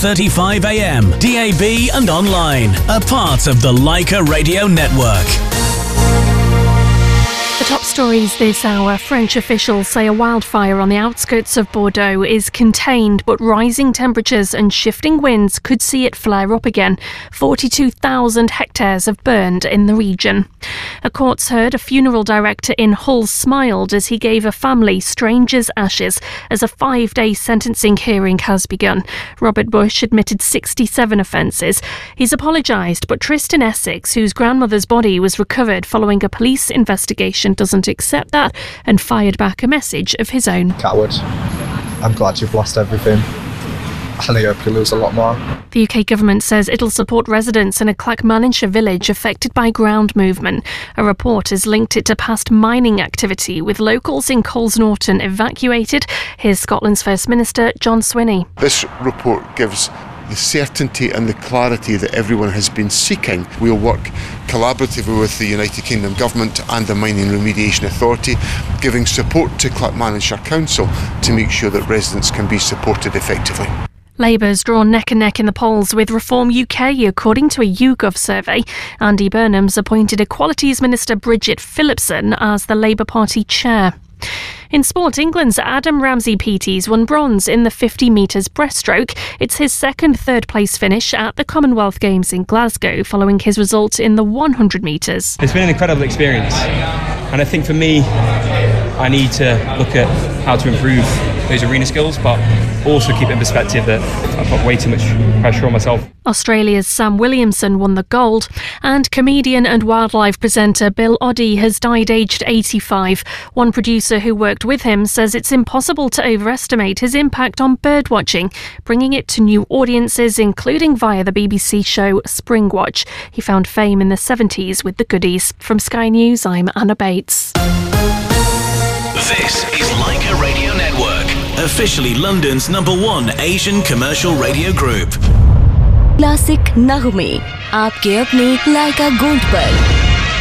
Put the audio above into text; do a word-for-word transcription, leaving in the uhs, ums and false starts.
thirty-five A M, D A B and online. A part of the Leica Radio Network. The top stories this hour. French officials say a wildfire on the outskirts of Bordeaux is contained, but rising temperatures and shifting winds could see it flare up again. forty-two thousand hectares have burned in the region. A court's heard a funeral director in Hull smiled as he gave a family stranger's ashes as a five-day sentencing hearing has begun. Robert Bush admitted sixty-seven offences. He's apologised, but Tristan Essex, whose grandmother's body was recovered following a police investigation, doesn't accept that and fired back a message of his own. Coward, I'm glad you've lost everything. And I hope you lose a lot more. The U K government says it'll support residents in a Clackmannanshire village affected by ground movement. A report has linked it to past mining activity, with locals in Coles Norton evacuated. Here's Scotland's First Minister John Swinney. This report gives the certainty and the clarity that everyone has been seeking. We'll work collaboratively with the United Kingdom Government and the Mining Remediation Authority, giving support to Clackmannanshire Council to make sure that residents can be supported effectively. Labour's drawn neck and neck in the polls with Reform U K, according to a YouGov survey. Andy Burnham's appointed Equalities Minister Bridget Phillipson as the Labour Party chair. In sport, England's Adam Ramsey-P T's won bronze in the fifty metres breaststroke. It's his second third-place finish at the Commonwealth Games in Glasgow, following his result in the one hundred metres. It's been an incredible experience, and I think for me, I need to look at how to improve those arena skills, but also keep in perspective that I've got way too much pressure on myself. Australia's Sam Williamson won the gold, and comedian and wildlife presenter Bill Oddie has died aged eighty-five. One producer who worked with him says it's impossible to overestimate his impact on birdwatching, bringing it to new audiences, including via the B B C show Springwatch. He found fame in the seventies with The Goodies. From Sky News, I'm Anna Bates. This is Leica Radio Network, officially London's number one Asian commercial radio group. Classic नगमे आपके अपने लाइका gold पर।